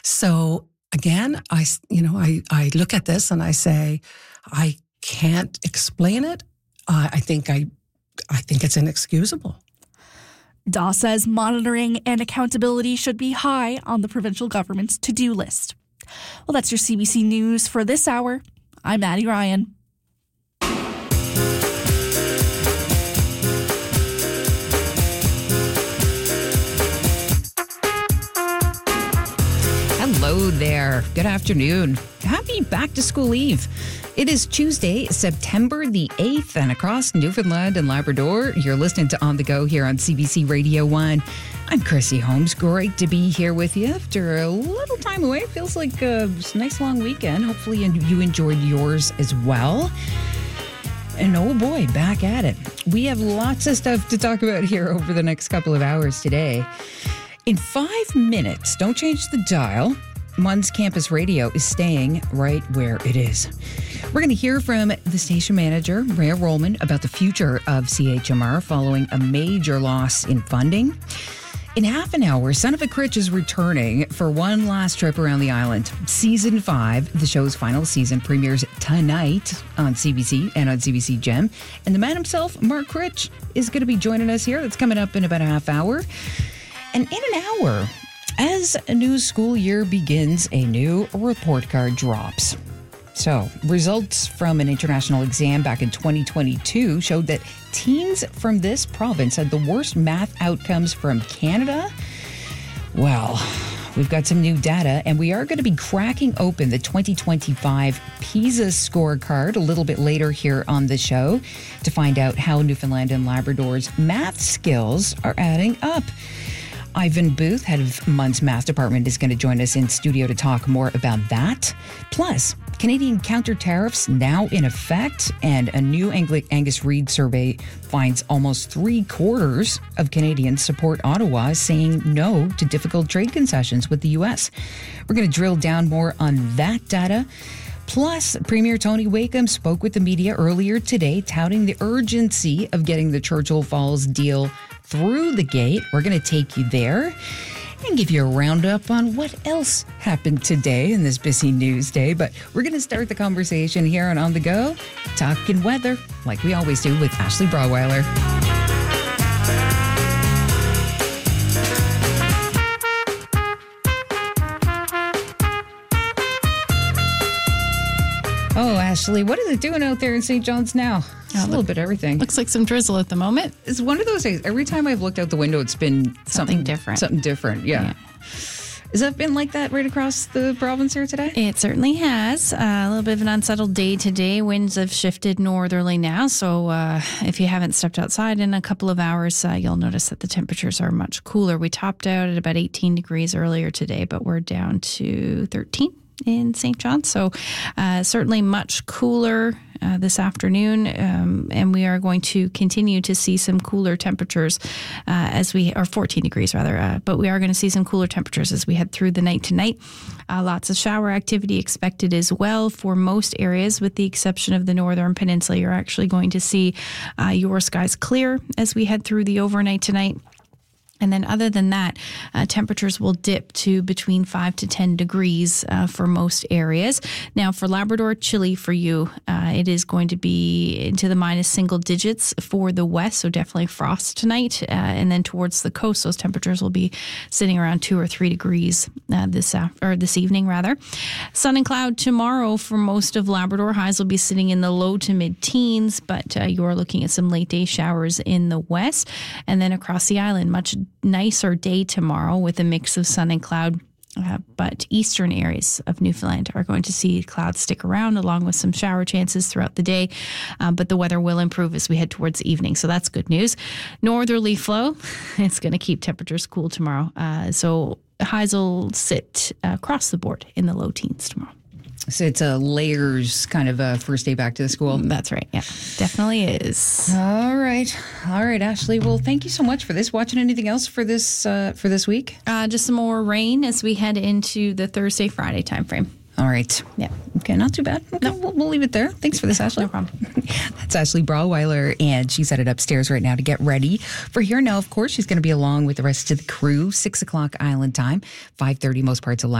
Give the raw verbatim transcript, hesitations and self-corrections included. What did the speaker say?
So again, I, you know, I, I look at this and I say, I can't explain it. Uh, I think I, I think it's inexcusable. Daw says monitoring and accountability should be high on the provincial government's to-do list. Well, that's your C B C News for this hour. I'm Maddie Ryan. Hello there. Good afternoon. Happy back to school eve. It is Tuesday, September the eighth, and across Newfoundland and Labrador, you're listening to On the Go here on C B C Radio one. I'm Chrissy Holmes. Great to be here with you after a little time away. Feels like a nice long weekend. Hopefully you enjoyed yours as well. And oh boy, back at it. We have lots of stuff to talk about here over the next couple of hours today. In five minutes, don't change the dial. Mun's Campus Radio is staying right where it is. We're going to hear from the station manager, Rhea Rollman, about the future of C H M R following a major loss in funding. In half an hour, Son of a Critch is returning for one last trip around the island. Season five, the show's final season, premieres tonight on C B C and on C B C Gem. And the man himself, Mark Critch, is going to be joining us here. That's coming up in about a half hour. And in an hour, as a new school year begins, a new report card drops. So, results from an international exam back in twenty twenty-two showed that teens from this province had the worst math outcomes from Canada. Well, we've got some new data, and we are going to be cracking open the twenty twenty-five PISA scorecard a little bit later here on the show to find out how Newfoundland and Labrador's math skills are adding up. Ivan Booth, head of Mun's Math Department, is going to join us in studio to talk more about that. Plus, Canadian counter tariffs now in effect, and a new Ang- Angus Reid survey finds almost three quarters of Canadians support Ottawa saying no to difficult trade concessions with the U S. We're going to drill down more on that data. Plus, Premier Tony Wakeham spoke with the media earlier today, touting the urgency of getting the Churchill Falls deal through the gate. We're going to take you there and give you a roundup on what else happened today in this busy news day. But we're going to start the conversation here on On the Go, talking weather, like we always do with Ashley Braweiler. Oh, Ashley, what is it doing out there in Saint John's now? It's oh, a little bit of everything. Looks like some drizzle at the moment. It's one of those days. Every time I've looked out the window, it's been something, something different. Something different, yeah. yeah. Has that been like that right across the province here today? It certainly has. Uh, a little bit of an unsettled day today. Winds have shifted northerly now, so uh, if you haven't stepped outside in a couple of hours, uh, you'll notice that the temperatures are much cooler. We topped out at about eighteen degrees earlier today, but we're down to thirteen in Saint John. So uh, certainly much cooler uh, this afternoon. Um, and we are going to continue to see some cooler temperatures uh, as we, or fourteen degrees rather, uh, but we are going to see some cooler temperatures as we head through the night tonight. Uh, lots of shower activity expected as well for most areas, with the exception of the northern peninsula. You're actually going to see uh, your skies clear as we head through the overnight tonight. And then other than that, uh, temperatures will dip to between five to ten degrees uh, for most areas. Now, for Labrador, chilly for you. Uh, it is going to be into the minus single digits for the west, so definitely frost tonight. Uh, and then towards the coast, those temperatures will be sitting around two or three degrees uh, this af- or this evening, rather. Sun and cloud tomorrow for most of Labrador. Highs will be sitting in the low to mid-teens, but uh, you're looking at some late day showers in the west. And then across the island, much nicer day tomorrow with a mix of sun and cloud. Uh, but eastern areas of Newfoundland are going to see clouds stick around along with some shower chances throughout the day. Uh, but the weather will improve as we head towards evening. So that's good news. Northerly flow, it's going to keep temperatures cool tomorrow. Uh, so highs will sit uh, across the board in the low teens tomorrow. So it's a layers kind of a first day back to the school. That's right. Yeah, definitely is. All right. All right, Ashley. Well, thank you so much for this. Watching anything else for this uh, for this week? Uh, just some more rain as we head into the Thursday, Friday timeframe. All right. Yeah. Okay, not too bad. Okay, no. we'll, we'll leave it there. Thanks for this, Ashley. No problem. That's Ashley Braweiler, and she's headed upstairs right now to get ready for here. Now, of course, she's going to be along with the rest of the crew. Six o'clock Island time, five thirty most parts of